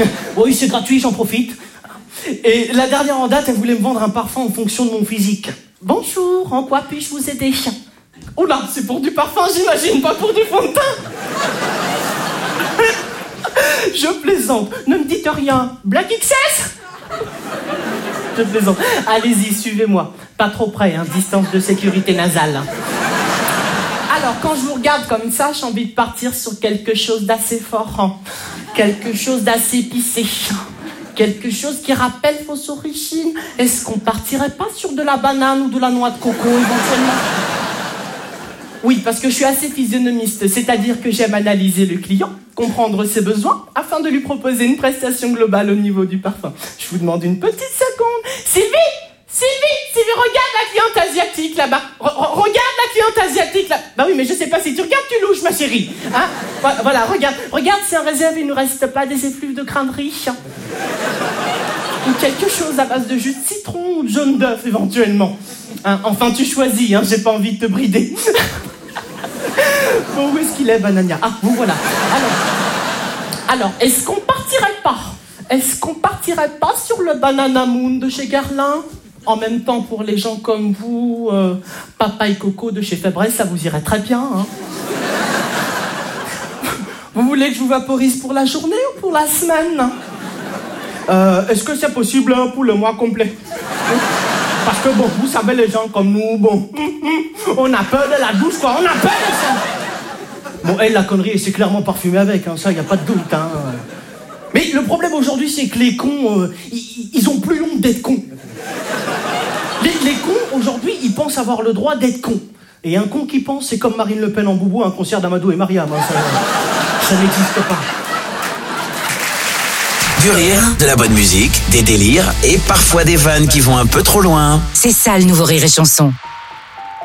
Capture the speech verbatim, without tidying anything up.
Oui, c'est gratuit, j'en profite. Et la dernière en date, elle voulait me vendre un parfum en fonction de mon physique. Bonjour, en quoi puis-je vous aider? Oula, c'est pour du parfum, j'imagine, pas pour du fond de teint. Je plaisante, ne me dites rien. Black X S? Je plaisante. Allez-y, suivez-moi. Pas trop près, hein, distance de sécurité nasale. Alors, quand je vous regarde comme ça, j'ai envie de partir sur quelque chose d'assez fort. Hein. Quelque chose d'assez épicé. Quelque chose qui rappelle vos origines. Est-ce qu'on partirait pas sur de la banane ou de la noix de coco, éventuellement? Oui, parce que je suis assez physionomiste, c'est-à-dire que j'aime analyser le client, comprendre ses besoins, afin de lui proposer une prestation globale au niveau du parfum. Je vous demande une petite seconde. Sylvie! Sylvie! Sylvie, regarde la cliente asiatique là-bas. Re- regarde la cliente asiatique là. Bah oui, mais je sais pas si tu regardes, tu louches, ma chérie. Hein? Voilà, regarde. Regarde, si en réserve, il ne reste pas des effluves de crâne riche. Ou quelque chose à base de jus de citron ou de jaune d'œuf, éventuellement. Hein? Enfin, tu choisis, hein, j'ai pas envie de te brider. Bon, où est-ce qu'il est, Banania? Ah, vous voilà. Alors, alors est-ce qu'on partirait pas Est-ce qu'on partirait pas sur le Banana Moon de chez Guerlain? En même temps, pour les gens comme vous, euh, Papaye Coco de chez Febreze, ça vous irait très bien, hein. Vous voulez que je vous vaporise pour la journée ou pour la semaine? euh, Est-ce que c'est possible hein, pour le mois complet? Parce que bon, vous savez, les gens comme nous, bon, on a peur de la douche, quoi, on a peur de ça. Bon, elle, la connerie, c'est clairement parfumé avec, hein, ça, y a pas de doute, hein. Mais le problème aujourd'hui, c'est que les cons, euh, ils, ils ont plus honte d'être cons. Les, les cons, aujourd'hui, ils pensent avoir le droit d'être cons. Et un con qui pense, c'est comme Marine Le Pen en boubou à un concert d'Amadou et Mariam, hein, ça, ça n'existe pas. Du rire, de la bonne musique, des délires et parfois des vannes qui vont un peu trop loin. C'est ça le nouveau Rire et Chanson.